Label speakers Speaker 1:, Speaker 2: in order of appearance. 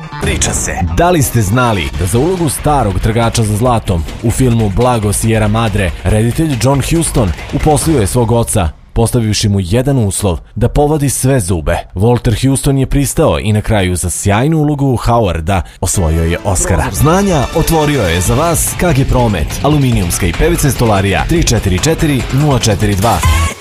Speaker 1: priča se.
Speaker 2: Da li ste znali da za ulogu starog trgača za zlatom u filmu Blago Sierra Madre reditelj John Huston uposlio je svog oca, postavivši mu jedan uslov, da povadi sve zube. Walter Huston je pristao i na kraju za sjajnu ulogu Howarda osvojio je Oscara. Znanja otvorio je za vas KG Promet, aluminijumska i PVC stolarija 344 042.